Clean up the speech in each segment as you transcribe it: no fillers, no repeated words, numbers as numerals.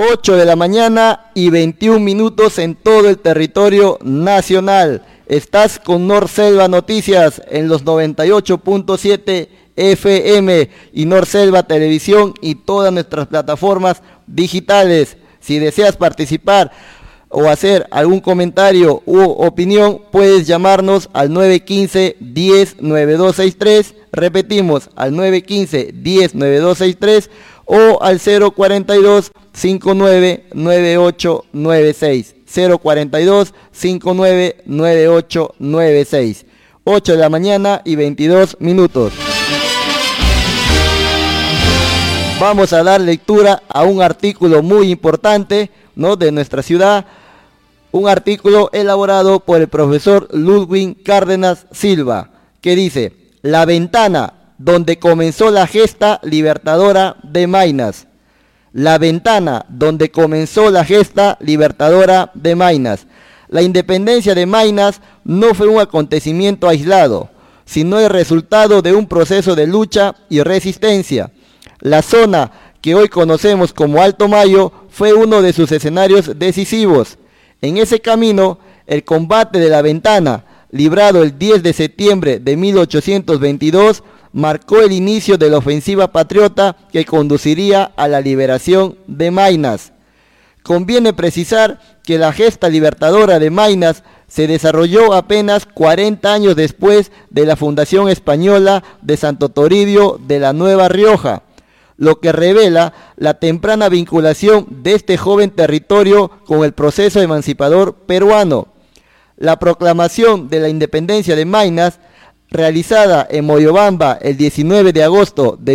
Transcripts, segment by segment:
8 de la mañana y 21 minutos en todo el territorio nacional. Estás con Norselva Noticias en los 98.7 FM y Norselva Televisión y todas nuestras plataformas digitales. Si deseas participar o hacer algún comentario u opinión, puedes llamarnos al 915-10-9263, repetimos, al 915-10-9263 o al 042-599896, 042-599896, 8 de la mañana y 22 minutos. Vamos a dar lectura a un artículo muy importante, ¿no?, de nuestra ciudad, un artículo elaborado por el profesor Ludwig Cárdenas Silva, que dice: La ventana donde comenzó la gesta libertadora de Maynas. La ventana donde comenzó la gesta libertadora de Maynas. La independencia de Maynas no fue un acontecimiento aislado, sino el resultado de un proceso de lucha y resistencia. La zona que hoy conocemos como Alto Mayo fue uno de sus escenarios decisivos. En ese camino, el combate de la ventana, librado el 10 de septiembre de 1822, marcó el inicio de la ofensiva patriota que conduciría a la liberación de Maynas. Conviene precisar que la gesta libertadora de Maynas se desarrolló apenas 40 años después de la fundación española de Santo Toribio de la Nueva Rioja, lo que revela la temprana vinculación de este joven territorio con el proceso emancipador peruano. La proclamación de la independencia de Maynas, realizada en Moyobamba el 19 de agosto de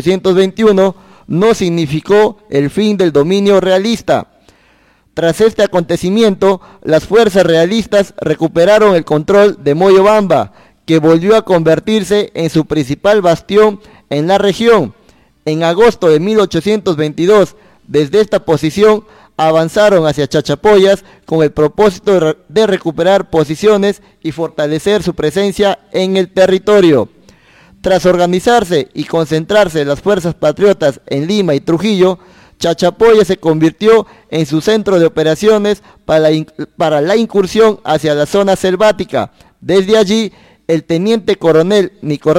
1821, no significó el fin del dominio realista. Tras este acontecimiento, las fuerzas realistas recuperaron el control de Moyobamba, que volvió a convertirse en su principal bastión en la región. En agosto de 1822, desde esta posición, avanzaron hacia Chachapoyas con el propósito de recuperar posiciones y fortalecer su presencia en el territorio. Tras organizarse y concentrarse las fuerzas patriotas en Lima y Trujillo, Chachapoyas se convirtió en su centro de operaciones para la incursión hacia la zona selvática. Desde allí, el teniente coronel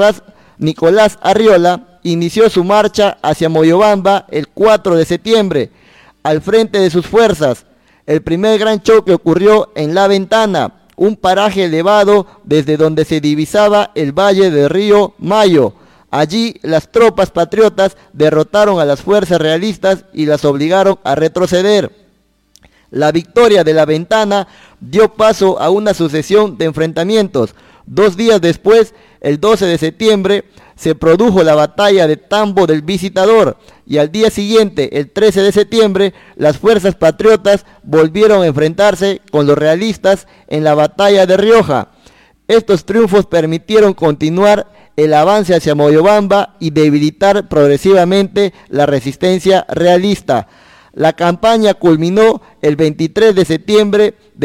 Nicolás Arriola inició su marcha hacia Moyobamba el 4 de septiembre, al frente de sus fuerzas. El primer gran choque ocurrió en La Ventana, un paraje elevado desde donde se divisaba el valle del río Mayo. Allí las tropas patriotas derrotaron a las fuerzas realistas y las obligaron a retroceder. La victoria de La Ventana dio paso a una sucesión de enfrentamientos. 2 días después, el 12 de septiembre, se produjo la batalla de Tambo del Visitador y al día siguiente, el 13 de septiembre, las fuerzas patriotas volvieron a enfrentarse con los realistas en la batalla de Rioja. Estos triunfos permitieron continuar el avance hacia Moyobamba y debilitar progresivamente la resistencia realista. La campaña culminó el 23 de septiembre de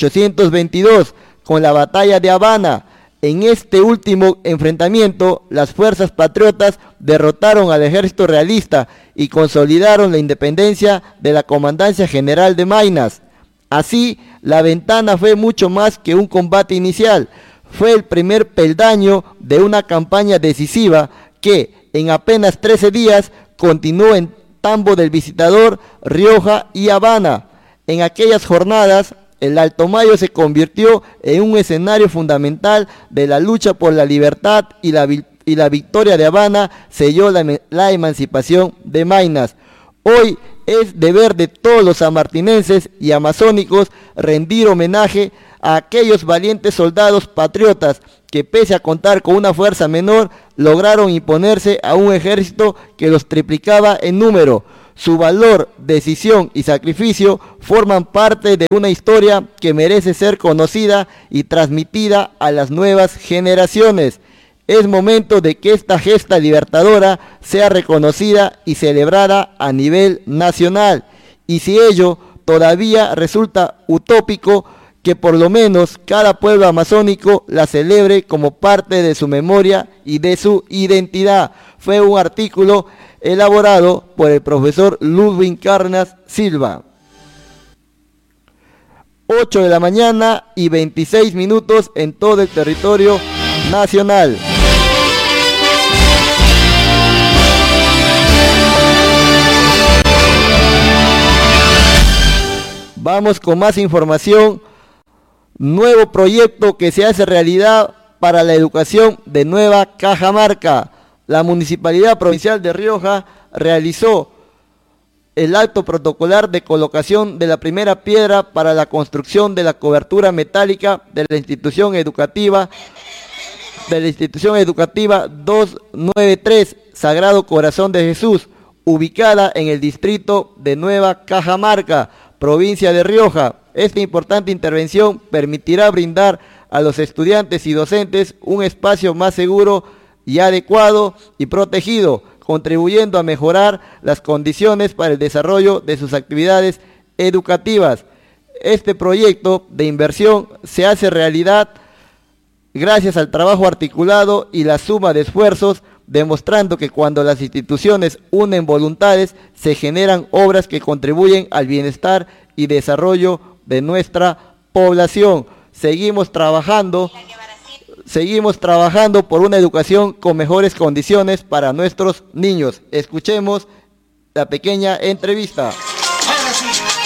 1822 con la batalla de Habana. En este último enfrentamiento, las fuerzas patriotas derrotaron al ejército realista y consolidaron la independencia de la Comandancia General de Maynas. Así, La Ventana fue mucho más que un combate inicial. Fue el primer peldaño de una campaña decisiva que, en apenas 13 días, continuó en Tambo del Visitador, Rioja y Habana. En aquellas jornadas, el Alto Mayo se convirtió en un escenario fundamental de la lucha por la libertad y la victoria de Habana selló la emancipación de Maynas. Hoy es deber de todos los sanmartinenses y amazónicos rendir homenaje a aquellos valientes soldados patriotas que, pese a contar con una fuerza menor, lograron imponerse a un ejército que los triplicaba en número. Su valor, decisión y sacrificio forman parte de una historia que merece ser conocida y transmitida a las nuevas generaciones. Es momento de que esta gesta libertadora sea reconocida y celebrada a nivel nacional. Y si ello todavía resulta utópico, que por lo menos cada pueblo amazónico la celebre como parte de su memoria y de su identidad. Fue un artículo elaborado por el profesor Ludwig Cárdenas Silva. 8 de la mañana y 26 minutos en todo el territorio nacional. Vamos con más información. Nuevo proyecto que se hace realidad para la educación de Nueva Cajamarca. La Municipalidad Provincial de Rioja realizó el acto protocolar de colocación de la primera piedra para la construcción de la cobertura metálica de la institución educativa 293 Sagrado Corazón de Jesús, ubicada en el distrito de Nueva Cajamarca, provincia de Rioja. Esta importante intervención permitirá brindar a los estudiantes y docentes un espacio más seguro y adecuado y protegido, contribuyendo a mejorar las condiciones para el desarrollo de sus actividades educativas. Este proyecto de inversión se hace realidad gracias al trabajo articulado y la suma de esfuerzos, demostrando que cuando las instituciones unen voluntades, se generan obras que contribuyen al bienestar y desarrollo de nuestra población. Seguimos trabajando por una educación con mejores condiciones para nuestros niños. Escuchemos la pequeña entrevista. Ahora sí.